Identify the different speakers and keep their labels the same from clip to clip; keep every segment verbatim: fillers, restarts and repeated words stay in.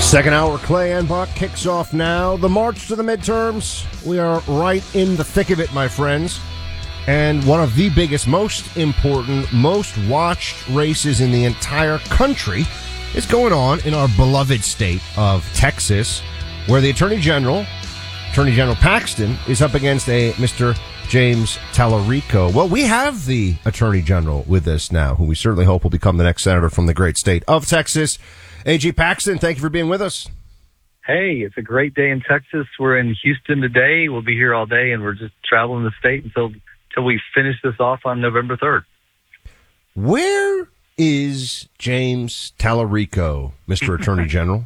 Speaker 1: Second hour, Clay and Buck kicks off now. The march to the midterms. We are right in the thick of it, my friends. And one of the biggest, most important, most watched races in the entire country is going on in our beloved state of Texas, where the Attorney General, Attorney General Paxton, is up against a Mister James Talarico. Well, we have the Attorney General with us now, who we certainly hope will become the next senator from the great state of Texas. A G Paxton, thank you for being with us.
Speaker 2: Hey, it's a great day in Texas. We're in Houston today. We'll be here all day, and we're just traveling the state until until we finish this off on November third.
Speaker 1: Where is James Talarico, Mister Attorney General?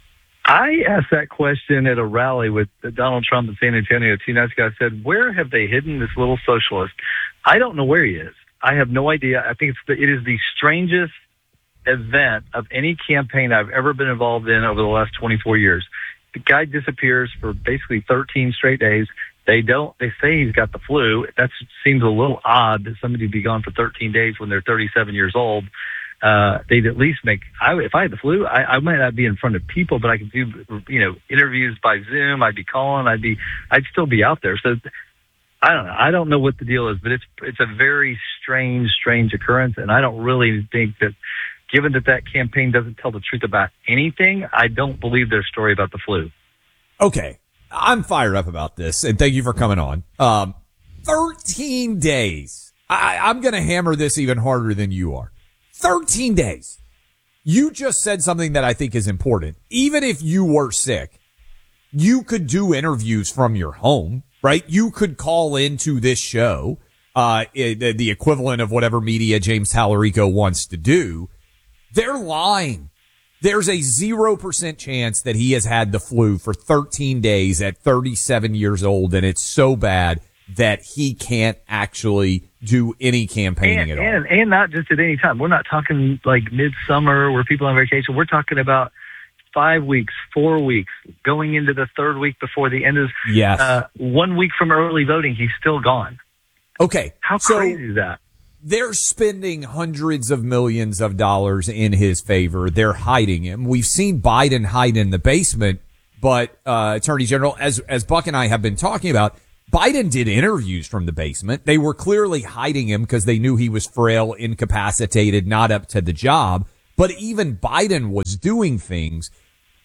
Speaker 2: I asked that question at a rally with Donald Trump in San Antonio two nights ago. I said, where have they hidden this little socialist? I don't know where he is. I have no idea. I think it's the, it is the strangest event of any campaign I've ever been involved in over the last twenty-four years. The guy disappears for basically thirteen straight days. They don't, they say he's got the flu. That seems a little odd that somebody would be gone for thirteen days when they're thirty-seven years old. Uh, they'd at least make, I, if I had the flu, I, I might not be in front of people, but I could do, you know, interviews by Zoom. I'd be calling, I'd be, I'd still be out there. So I don't know. I don't know what the deal is, but it's, it's a very strange, strange occurrence. And I don't really think that, given that that campaign doesn't tell the truth about anything, I don't believe their story about the flu.
Speaker 3: Okay. I'm fired up about this, and thank you for coming on. Um, thirteen days. I, I'm going to hammer this even harder than you are. thirteen days. You just said something that I think is important. Even if you were sick, you could do interviews from your home, right? You could call into this show, uh, the, the equivalent of whatever media James Talarico wants to do. They're lying. There's a zero percent chance that he has had the flu for thirteen days at thirty-seven years old, and it's so bad that he can't actually do any campaigning
Speaker 2: and,
Speaker 3: at
Speaker 2: and,
Speaker 3: all.
Speaker 2: And not just at any time. We're not talking like midsummer where people are on vacation. We're talking about five weeks, four weeks, going into the third week before the end of
Speaker 3: yes.
Speaker 2: uh, one week from early voting. He's still gone.
Speaker 3: Okay.
Speaker 2: How
Speaker 3: so,
Speaker 2: crazy is that?
Speaker 3: They're spending hundreds of millions of dollars in his favor. They're hiding him. We've seen Biden hide in the basement, but, uh, Attorney General, as, as Buck and I have been talking about, Biden did interviews from the basement. They were clearly hiding him because they knew he was frail, incapacitated, not up to the job. But even Biden was doing things.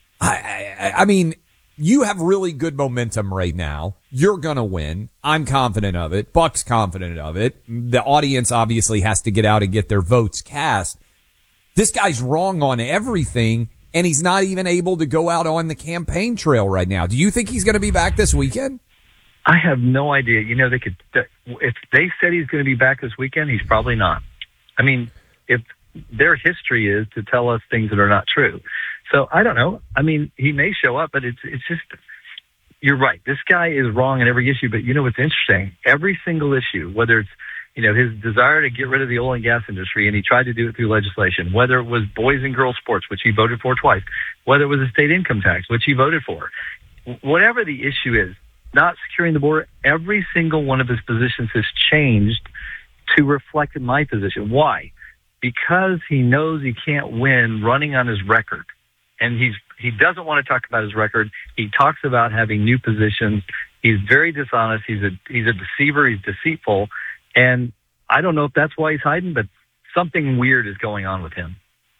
Speaker 3: I, I, I mean, you have really good momentum right now. You're going to win. I'm confident of it. Buck's confident of it. The audience obviously has to get out and get their votes cast. This guy's wrong on everything, and he's not even able to go out on the campaign trail right now. Do you think he's going to be back this weekend?
Speaker 2: I have no idea. You know, they could, if they said he's going to be back this weekend, he's probably not. I mean, if their history is to tell us things that are not true. So I don't know. I mean, he may show up, but it's it's just, you're right. This guy is wrong in every issue. But you know what's interesting? Every single issue, whether it's, you know, his desire to get rid of the oil and gas industry, and he tried to do it through legislation, whether it was boys and girls sports, which he voted for twice, whether it was a state income tax, which he voted for, whatever the issue is, not securing the border, every single one of his positions has changed to reflect my position. Why? Because he knows he can't win running on his record. And he's he doesn't want to talk about his record. He talks about having new positions. He's very dishonest. He's a he's a deceiver. He's deceitful. And I don't know if that's why he's hiding, but something weird is going on with him.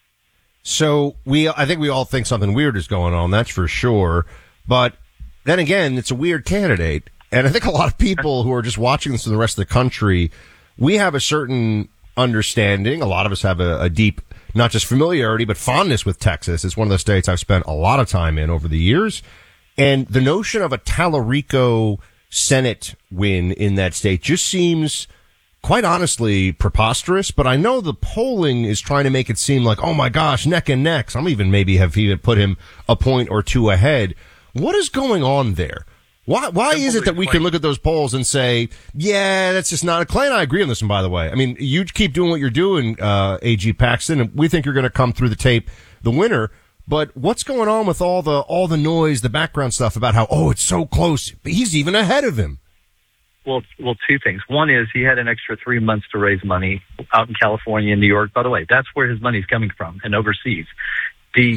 Speaker 1: So we, I think we all think something weird is going on. That's for sure. But then again, it's a weird candidate. And I think a lot of people who are just watching this in the rest of the country, we have a certain understanding. A lot of us have a, a deep, not just familiarity, but fondness with Texas. It's one of the states I've spent a lot of time in over the years. And the notion of a Talarico Senate win in that state just seems, quite honestly, preposterous. But I know the polling is trying to make it seem like, oh my gosh, neck and neck. Some even maybe have even put him a point or two ahead. What is going on there? Why why is it that we can look at those polls and say, yeah, that's just not a Clay and I agree on this one, by the way. I mean, you keep doing what you're doing, uh, A G Paxton, and we think you're going to come through the tape the winner. But what's going on with all the all the noise, the background stuff about how, oh, it's so close. He's even ahead of him.
Speaker 2: Well, well, two things. One is he had an extra three months to raise money out in California and New York. By the way, that's where his money's coming from and overseas. The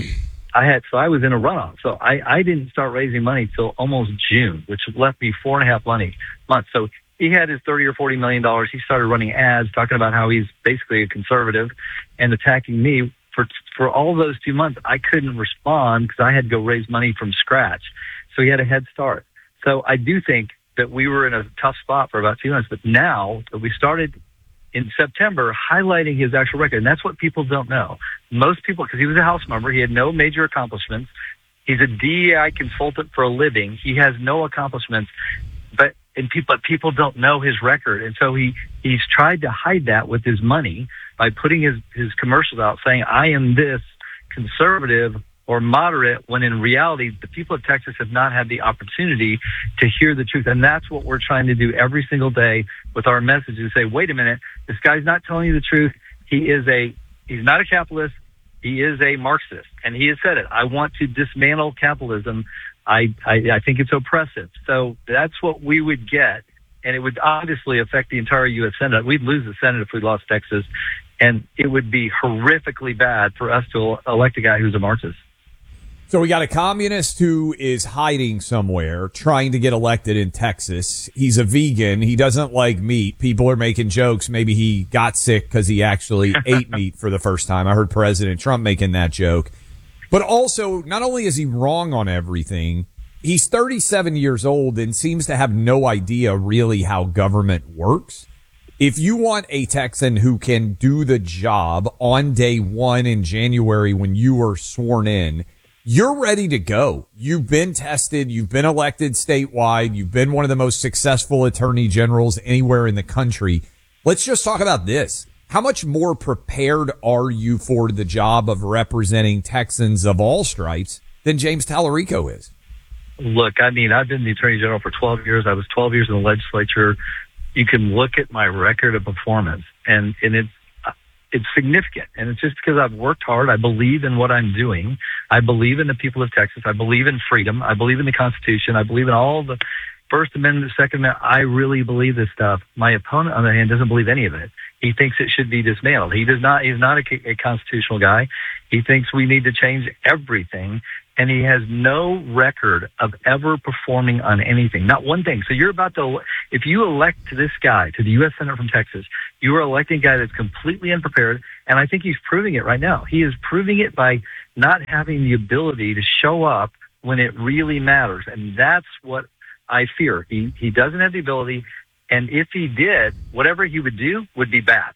Speaker 2: I had, so I was in a runoff. So I, I didn't start raising money till almost June, which left me four and a half money months. So he had his thirty or forty million dollars. He started running ads talking about how he's basically a conservative and attacking me. For, for all those two months, I couldn't respond because I had to go raise money from scratch. So he had a head start. So I do think that we were in a tough spot for about two months, but now that we started in September highlighting his actual record, and that's what people don't know. Most people, because he was a House member, he had no major accomplishments. He's a D E I consultant for a living. He has no accomplishments, but and people, but people don't know his record, and so he he's tried to hide that with his money by putting his his commercials out saying, "I am this conservative or moderate," when in reality, the people of Texas have not had the opportunity to hear the truth. And that's what we're trying to do every single day with our messages. Say, wait a minute, this guy's not telling you the truth. He is a, he's not a capitalist. He is a Marxist. And he has said it. I want to dismantle capitalism. I, I, I think it's oppressive. So that's what we would get. And it would obviously affect the entire U S Senate. We'd lose the Senate if we lost Texas. And it would be horrifically bad for us to elect a guy who's a Marxist.
Speaker 3: So we got a communist who is hiding somewhere, trying to get elected in Texas. He's a vegan. He doesn't like meat. People are making jokes. Maybe he got sick because he actually ate meat for the first time. I heard President Trump making that joke. But also, not only is he wrong on everything, he's thirty-seven years old and seems to have no idea really how government works. If you want a Texan who can do the job on day one in January when you were sworn in, you're ready to go. You've been tested. You've been elected statewide. You've been one of the most successful attorney generals anywhere in the country. Let's just talk about this. How much more prepared are you for the job of representing Texans of all stripes than James Tallarico is?
Speaker 2: Look, I mean, I've been the attorney general for twelve years. I was twelve years in the legislature. You can look at my record of performance, and, and it's, it's significant. And it's just because I've worked hard. I believe in what I'm doing. I believe in the people of Texas. I believe in freedom. I believe in the Constitution. I believe in all the First Amendment, Second Amendment. I really believe this stuff. My opponent, on the other hand, doesn't believe any of it. He thinks it should be dismantled. He does not, he's not a, a constitutional guy. He thinks we need to change everything. And he has no record of ever performing on anything. Not one thing. So you're about to, if you elect this guy to the U S Senate from Texas, you are electing a guy that's completely unprepared. And I think he's proving it right now. He is proving it by not having the ability to show up when it really matters. And that's what I fear. He, he doesn't have the ability. And if he did, whatever he would do would be bad.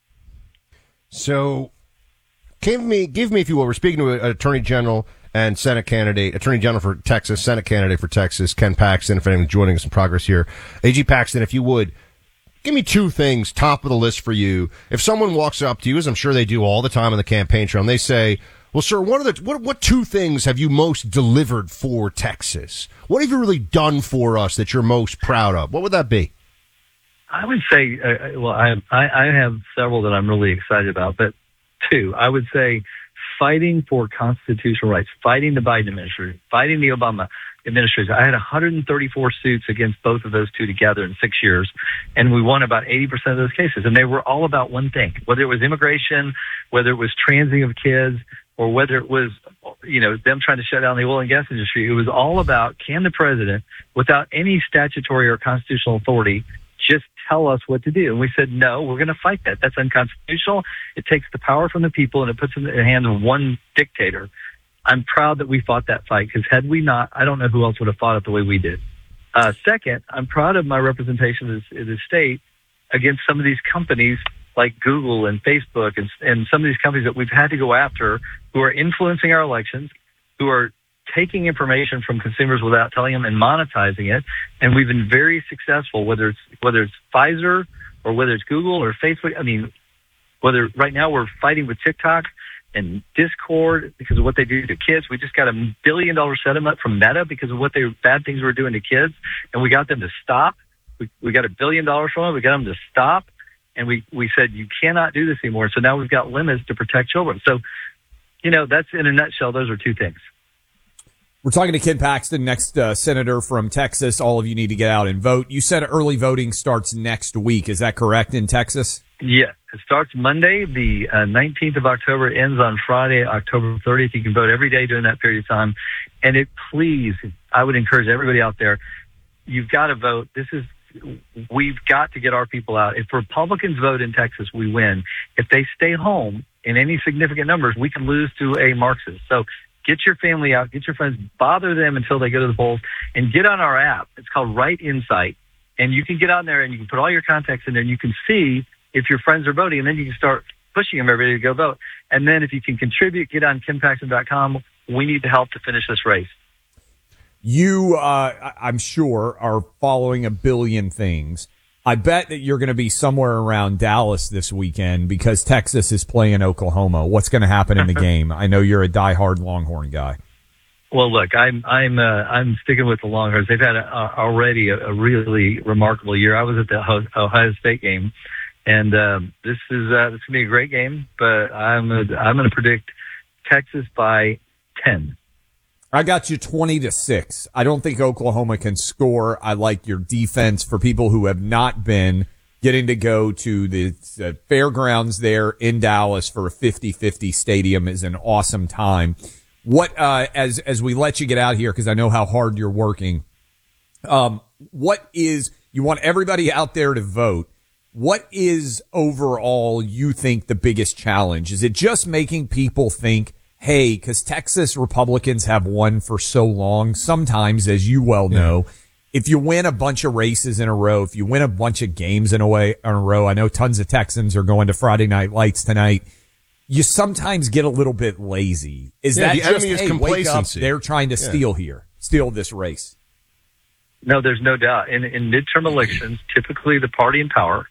Speaker 1: So give me, give me, if you will, we're speaking to an attorney general and Senate candidate, Attorney General for Texas, Senate candidate for Texas, Ken Paxton, if anyone's joining us in progress here. A G Paxton, if you would, give me two things, top of the list for you. If someone walks up to you, as I'm sure they do all the time on the campaign trail, and they say, well, sir, what are the, what, what two things have you most delivered for Texas? What have you really done for us that you're most proud of? What would that be?
Speaker 2: I would say, uh, well, I, I, I have several that I'm really excited about, but two, I would say, fighting for constitutional rights, fighting the Biden administration, fighting the Obama administration. I had one hundred thirty-four suits against both of those two together in six years, and we won about eighty percent of those cases. And they were all about one thing, whether it was immigration, whether it was transing of kids, or whether it was, you know, them trying to shut down the oil and gas industry. It was all about, can the president, without any statutory or constitutional authority, just tell us what to do? And we said, no, we're going to fight that. That's unconstitutional. It takes the power from the people and it puts it in the hands of one dictator. I'm proud that we fought that fight, because had we not, I don't know who else would have fought it the way we did. Uh, second, I'm proud of my representation in this, in this state against some of these companies like Google and Facebook and, and some of these companies that we've had to go after who are influencing our elections, who are taking information from consumers without telling them and monetizing it. And we've been very successful, whether it's, whether it's Pfizer or whether it's Google or Facebook. I mean, whether right now we're fighting with TikTok and Discord because of what they do to kids. We just got a billion dollar settlement from Meta because of what they bad things were doing to kids. And we got them to stop. We, we got a billion dollars from it. We got them to stop. And we, we said, you cannot do this anymore. So now we've got limits to protect children. So, you know, that's in a nutshell. Those are two things.
Speaker 3: We're talking to Ken Paxton, next uh, senator from Texas. All of you need to get out and vote. You said early voting starts next week. Is that correct in Texas?
Speaker 2: Yeah, it starts Monday, the uh, nineteenth of October, ends on Friday, October thirtieth. You can vote every day during that period of time. And it, please, I would encourage everybody out there, you've got to vote. This is, we've got to get our people out. If Republicans vote in Texas, we win. If they stay home in any significant numbers, we can lose to a Marxist. So get your family out, get your friends, bother them until they go to the polls, and get on our app. It's called Right Insight. And you can get on there and you can put all your contacts in there and you can see if your friends are voting, and then you can start pushing them every day to go vote. And then if you can contribute, get on Ken Paxton dot com. We need the help to finish this race.
Speaker 3: You, uh, I'm sure, are following a billion things. I bet that you're going to be somewhere around Dallas this weekend because Texas is playing Oklahoma. What's going to happen in the game? I know you're a diehard Longhorn guy.
Speaker 2: Well, look, I'm I'm uh, I'm sticking with the Longhorns. They've had a, a, already a, a really remarkable year. I was at the Ohio State game. And um, this is uh, this is gonna be a great game, but I'm gonna, I'm going to predict Texas by ten.
Speaker 3: I got you twenty to six. I don't think Oklahoma can score. I like your defense. For people who have not been, getting to go to the uh, fairgrounds there in Dallas for a fifty-fifty stadium is an awesome time. What uh, as as we let you get out here, because I know how hard you're working. Um, what is you want everybody out there to vote? What is overall you think the biggest challenge? Is it just making people think, hey, because Texas Republicans have won for so long, sometimes, as you well know, yeah. if you win a bunch of races in a row, if you win a bunch of games in a, way, in a row, I know tons of Texans are going to Friday Night Lights tonight, you sometimes get a little bit lazy. Is yeah, that just,
Speaker 1: enemy is
Speaker 3: hey,
Speaker 1: complacency.
Speaker 3: Wake up, they're trying to yeah. steal here, steal this race?
Speaker 2: No, there's no doubt. In, in midterm elections, typically the party in power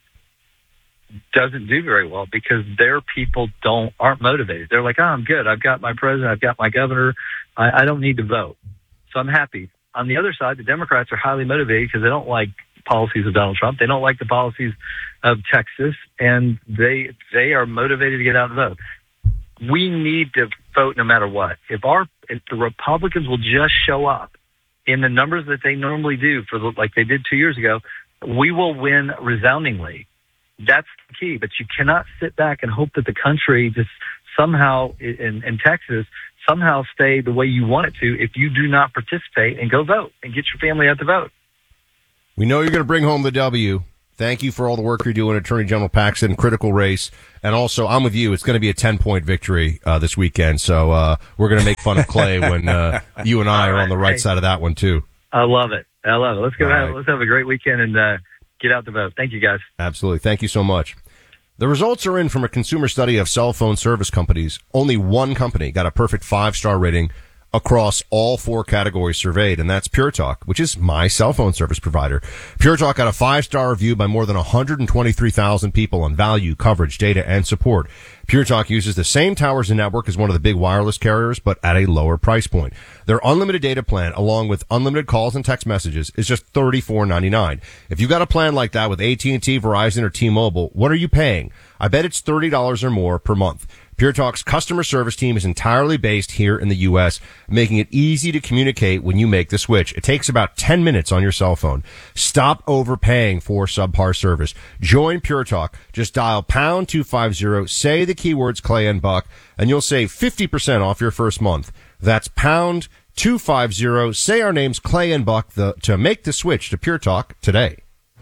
Speaker 2: doesn't do very well because their people don't aren't motivated. They're like, oh, I'm good. I've got my president. I've got my governor. I, I don't need to vote. So I'm happy. On the other side, the Democrats are highly motivated because they don't like policies of Donald Trump. They don't like the policies of Texas, and they they are motivated to get out and vote. We need to vote no matter what. If our if the Republicans will just show up in the numbers that they normally do for the, like they did two years ago, we will win resoundingly. That's the key, but you cannot sit back and hope that the country just somehow in, in Texas somehow stay the way you want it to if you do not participate and go vote and get your family out to vote.
Speaker 1: We know you're going to bring home the W. Thank you for all the work you're doing, Attorney General Paxton, critical race. And also, I'm with you. It's going to be a ten-point victory uh, this weekend, so uh, we're going to make fun of Clay when uh, you and I are on the right hey, side of that one, too.
Speaker 2: I love it. I love it. Let's go. Have,
Speaker 1: right.
Speaker 2: Let's have a great weekend and uh, get out the vote. Thank you, guys.
Speaker 1: Absolutely. Thank you so much. The results are in from a consumer study of cell phone service companies. Only one company got a perfect five-star rating across all four categories surveyed, and that's Pure Talk, which is my cell phone service provider. Pure Talk got a five-star review by more than one hundred twenty-three thousand people on value, coverage, data, and support. Pure Talk uses the same towers and network as one of the big wireless carriers, but at a lower price point. Their unlimited data plan, along with unlimited calls and text messages, is just thirty-four ninety-nine. If you got a plan like that with A T and T, Verizon, or T-Mobile, what are you paying? I bet it's thirty dollars or more per month. Pure Talk's customer service team is entirely based here in the U S, making it easy to communicate when you make the switch. It takes about ten minutes on your cell phone. Stop overpaying for subpar service. Join Pure Talk. Just dial pound two fifty, say the keywords Clay and Buck, and you'll save fifty percent off your first month. That's pound two fifty, say our names Clay and Buck the, to make the switch to Pure Talk today.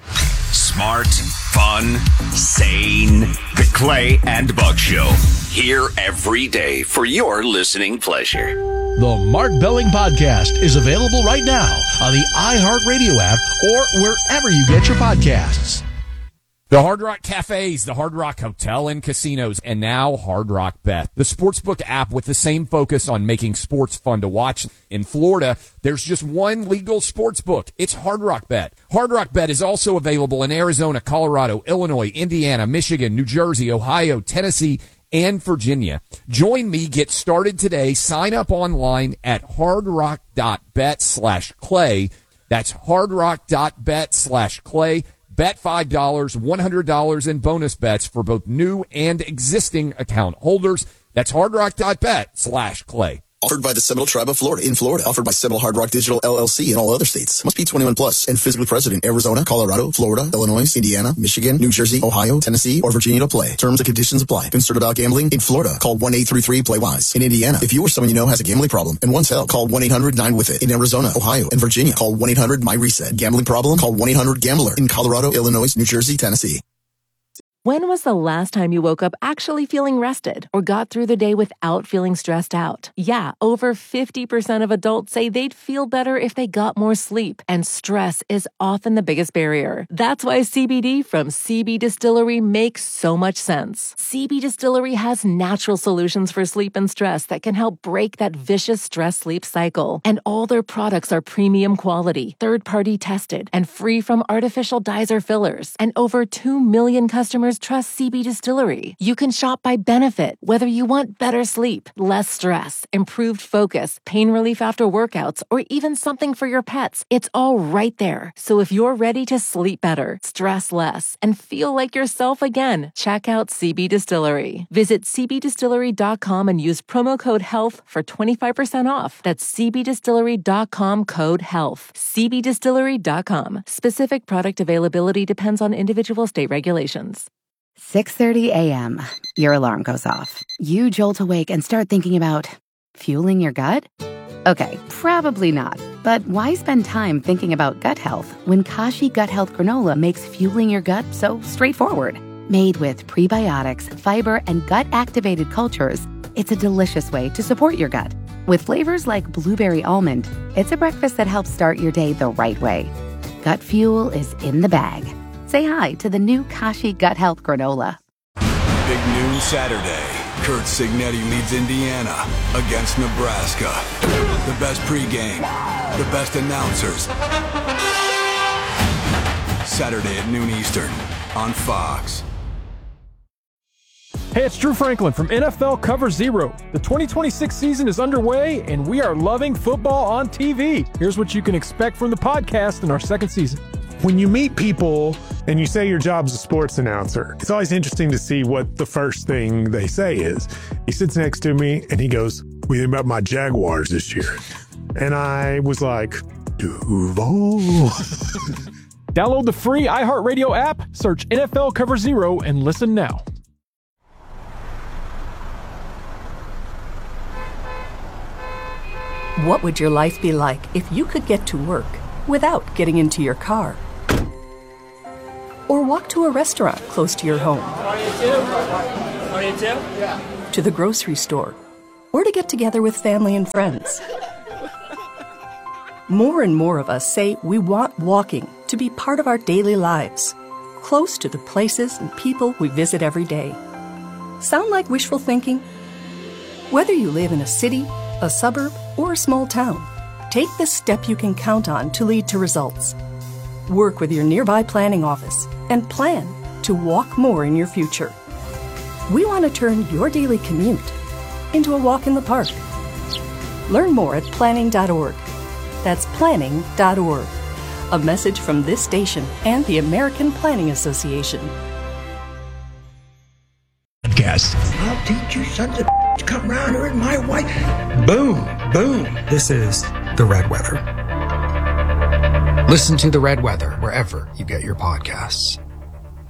Speaker 4: Smart, fun, sane. The Clay and Buck Show. Here every day for your listening pleasure.
Speaker 5: The Mark Belling Podcast is available right now on the iHeartRadio app or wherever you get your podcasts.
Speaker 3: The Hard Rock Cafes, the Hard Rock Hotel and Casinos, and now Hard Rock Bet, the sportsbook app with the same focus on making sports fun to watch. In Florida, there's just one legal sportsbook. It's Hard Rock Bet. Hard Rock Bet is also available in Arizona, Colorado, Illinois, Indiana, Michigan, New Jersey, Ohio, Tennessee, and Virginia. Join me. Get started today. Sign up online at hardrock.bet slash clay. That's hardrock.bet slash clay. Bet five dollars, one hundred dollars in bonus bets for both new and existing account holders. That's hardrock.bet slash clay.
Speaker 6: Offered by the Seminole Tribe of Florida in Florida. Offered by Seminole Hard Rock Digital L L C in all other states. Must be twenty-one plus and physically present in Arizona, Colorado, Florida, Illinois, Indiana, Michigan, New Jersey, Ohio, Tennessee, or Virginia to play. Terms and conditions apply. Concerned about gambling? In Florida, call one eight three three play wise. In Indiana, if you or someone you know has a gambling problem and wants help, call one eight hundred nine with it. In Arizona, Ohio, and Virginia, call one eight hundred my reset. Gambling problem? Call one eight hundred gambler. In Colorado, Illinois, New Jersey, Tennessee.
Speaker 7: When was the last time you woke up actually feeling rested or got through the day without feeling stressed out? Yeah, over fifty percent of adults say they'd feel better if they got more sleep, and stress is often the biggest barrier. That's why C B D from C B Distillery makes so much sense. C B Distillery has natural solutions for sleep and stress that can help break that vicious stress-sleep cycle. And all their products are premium quality, third-party tested, and free from artificial dyes or fillers. And over two million customers trust C B Distillery. You can shop by benefit, whether you want better sleep, less stress, improved focus, pain relief after workouts, or even something for your pets. It's all right there. So if you're ready to sleep better, stress less, and feel like yourself again, check out C B Distillery. Visit c b distillery dot com and use promo code HEALTH for twenty-five percent off. That's c b distillery dot com code HEALTH. c b distillery dot com. Specific product availability depends on individual state regulations.
Speaker 8: six thirty a.m. Your alarm goes off. You jolt awake and start thinking about fueling your gut? Okay, probably not. But why spend time thinking about gut health when Kashi Gut Health Granola makes fueling your gut so straightforward? Made with prebiotics, fiber, and gut-activated cultures, it's a delicious way to support your gut. With flavors like blueberry almond, it's a breakfast that helps start your day the right way. Gut fuel is in the bag. Say hi to the new Kashi Gut Health Granola.
Speaker 9: Big noon Saturday. Kurt Signetti leads Indiana against Nebraska. The best pregame, the best announcers. Saturday at noon Eastern on Fox.
Speaker 10: Hey, it's Drew Franklin from N F L Cover Zero. The twenty twenty-six season is underway, and we are loving football on T V. Here's what you can expect from the podcast in our second season.
Speaker 11: When you meet people and you say your job's a sports announcer, it's always interesting to see what the first thing they say is. He sits next to me and he goes, "What do you think about my Jaguars this year?" And I was like, Duval.
Speaker 10: Download the free iHeartRadio app, search N F L Cover Zero, and listen now.
Speaker 12: What would your life be like if you could get to work without getting into your car? Or walk to a restaurant close to your home? To the grocery store? Or to get together with family and friends? More and more of us say we want walking to be part of our daily lives, close to the places and people we visit every day. Sound like wishful thinking? Whether you live in a city, a suburb, or a small town, take the step you can count on to lead to results. Work with your nearby planning office and plan to walk more in your future. We want to turn your daily commute into a walk in the park. Learn more at planning dot org. That's planning dot org. A message from this station and the American Planning Association.
Speaker 13: Podcast. I'll teach you sons of to come around here and my wife. Boom, boom. This is The Red Weather. Listen to The Red Weather wherever you get your podcasts.